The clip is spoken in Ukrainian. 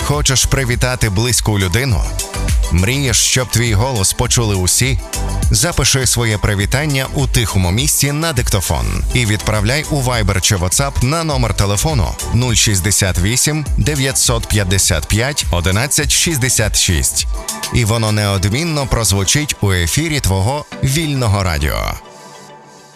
Хочеш привітати близьку людину? Мрієш, щоб твій голос почули усі? Запиши своє привітання у тихому місці на диктофон і відправляй у Viber чи WhatsApp на номер телефону 068 955 11 66. І воно неодмінно прозвучить у ефірі твого вільного радіо.